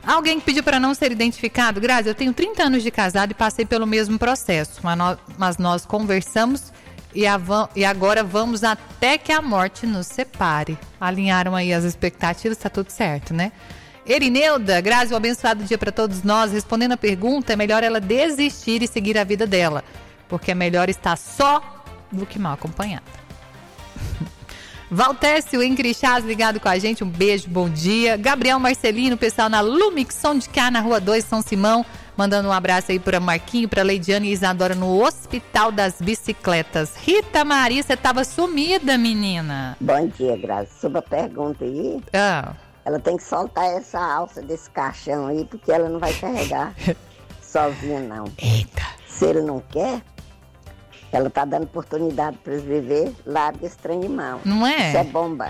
Alguém que pediu para não ser identificado. Grazi, eu tenho 30 anos de casado e passei pelo mesmo processo, mas nós conversamos e agora vamos até que a morte nos separe. Alinharam aí as expectativas, tá tudo certo, né? Erineuda, Grazi, um abençoado dia para todos nós. Respondendo a pergunta, é melhor ela desistir e seguir a vida dela, porque é melhor estar só do que mal acompanhada. Valtécio em Crixás ligado com a gente, um beijo, bom dia. Gabriel Marcelino, pessoal na Lumixon de cá na Rua 2, São Simão, mandando um abraço aí para Marquinho, para Leidiane e Isadora no Hospital das Bicicletas. Rita Maria, você tava sumida, menina. Bom dia, Grazi. Sobre a pergunta aí, ela tem que soltar essa alça desse caixão aí, porque ela não vai carregar sozinha, não. Eita. Se ele não quer, ela tá dando oportunidade para eles viver, larga esse trem de mão. Não é? Isso é bomba.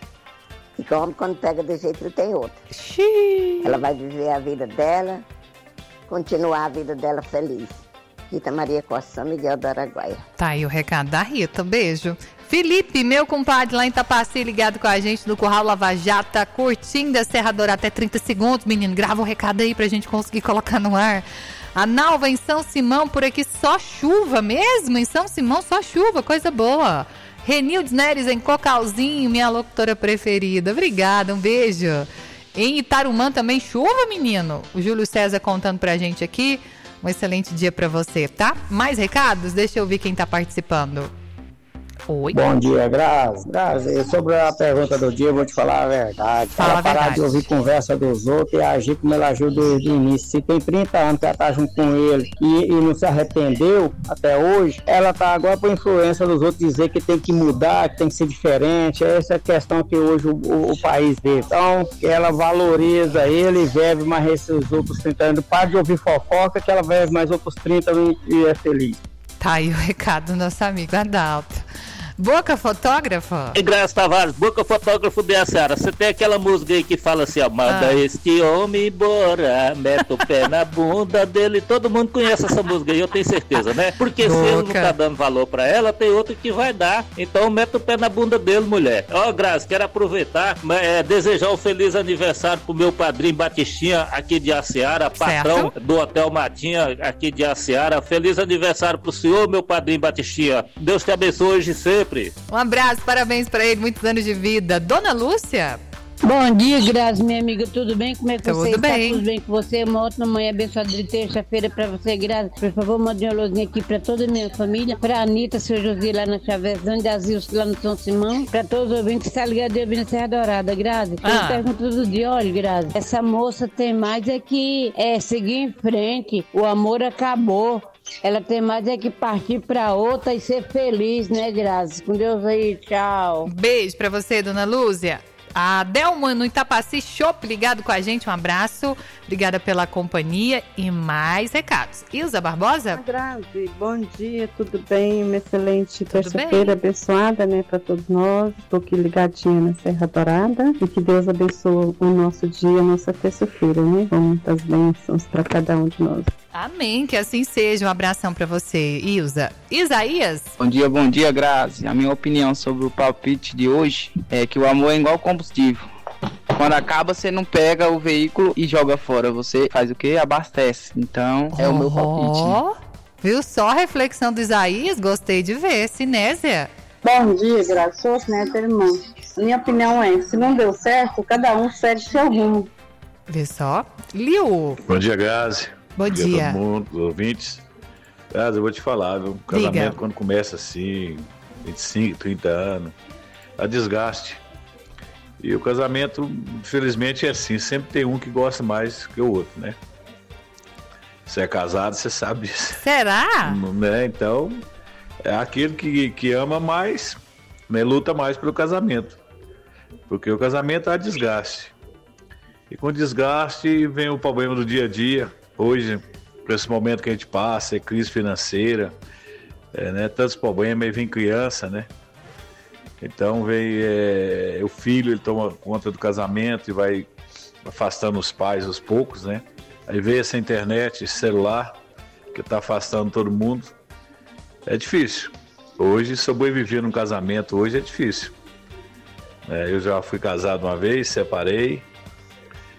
E como quando pega de jeito, ele tem outro. Xiii. Ela vai viver a vida dela, continuar a vida dela feliz. Rita Maria Costa, São Miguel do Araguaia. Tá aí o recado da Rita, beijo. Felipe, meu compadre lá em Tapaci, ligado com a gente no Curral Lava Jato, tá curtindo a Serra Dourada até 30 segundos, menino. Grava o recado aí pra gente conseguir colocar no ar. A Nalva em São Simão, por aqui só chuva mesmo, em São Simão só chuva, coisa boa. Renildes Neres em Cocalzinho, minha locutora preferida, obrigada, um beijo. Em Itarumã também chuva, menino. O Júlio César contando pra gente aqui, um excelente dia pra você, tá? Mais recados? Deixa eu ver quem tá participando. Oi. Bom dia, Grazi. Grazi, sobre a pergunta do dia, eu vou te falar a verdade. Fala a parar verdade. de ouvir conversa dos outros e agir como ela agiu desde o início. Se tem 30 anos que ela tá junto com ele e não se arrependeu até hoje, ela tá agora por influência dos outros dizer que tem que mudar, que tem que ser diferente. Essa é a questão que hoje o país vê. Então, que ela valoriza ele e vive mais esses outros 30 anos. Para de ouvir fofoca, que ela vive mais outros 30 e é feliz. Tá aí o recado do nosso amigo Adalto. Boca Fotógrafa? Graças Tavares, Boca Fotógrafo de Seara. Você tem aquela música aí que fala assim, ó, manda este homem embora, mete o pé na bunda dele. Todo mundo conhece essa música aí, eu tenho certeza, né? Porque se ele não tá dando valor pra ela, tem outro que vai dar. Então mete o pé na bunda dele, mulher. Ó, Grazi, quero aproveitar, desejar um feliz aniversário pro meu padrinho Batistinha aqui de Seara, patrão do Hotel Matinha aqui de Seara. Feliz aniversário pro senhor, meu padrinho Batistinha. Deus te abençoe hoje sempre. Um abraço, parabéns pra ele, muitos anos de vida. Dona Lúcia? Bom dia, Grazi, minha amiga, tudo bem? Como é que você está? Bem. Tudo bem com você? Uma ótima manhã abençoada de terça-feira pra você, Grazi. Por favor, mande uma luzinha aqui pra toda a minha família, pra Anitta, seu José lá na Chavezão, da Zilce lá no São Simão, pra todos os ouvintes que estão ligados e ouvindo Serra Dourada, Grazi. Eu pergunto do dia, olha, Grazi, essa moça tem mais que seguir em frente, o amor acabou. Ela tem mais que partir pra outra e ser feliz, né, Grazi? Com Deus aí, tchau. Beijo pra você, Dona Lúcia. A Delma no Itapaci Shop ligado com a gente, um abraço. Obrigada pela companhia e mais recados. Ilza Barbosa? Grazi, bom dia, tudo bem? Uma excelente terça-feira abençoada, né, para todos nós. Estou aqui ligadinha na Serra Dourada e que Deus abençoe o nosso dia, a nossa terça-feira, né? Com muitas bênçãos para cada um de nós. Amém, que assim seja. Um abração pra você, Ilza. Isaías? Bom dia, Grazi. A minha opinião sobre o palpite de hoje é que o amor é igual combustível. Quando acaba, você não pega o veículo e joga fora. Você faz o quê? Abastece. Então, é o meu palpite. Viu só a reflexão do Isaías? Gostei de ver. Sinésia? Bom dia, Grazi. Sou Sinésia, irmã. Minha opinião é, se não deu certo, cada um segue seu rumo. Vê só. Liu? Bom dia, Grazi. Bom dia. Todo mundo, os ouvintes. Grazi, eu vou te falar, viu? O casamento, quando começa assim, 25, 30 anos, dá desgaste. E o casamento, infelizmente, é assim, sempre tem um que gosta mais que o outro, né? Você é casado, você sabe disso. Será? Né? Então, é aquele que ama mais, né? Luta mais pelo casamento. Porque o casamento há desgaste. E com desgaste vem o problema do dia a dia. Hoje, por esse momento que a gente passa, é crise financeira, né? Tantos problemas, aí vem criança, né? Então vem o filho, ele toma conta do casamento e vai afastando os pais aos poucos, né? Aí vem essa internet, esse celular, que está afastando todo mundo. É difícil. Hoje, sobreviver num casamento hoje é difícil. Eu já fui casado uma vez, separei.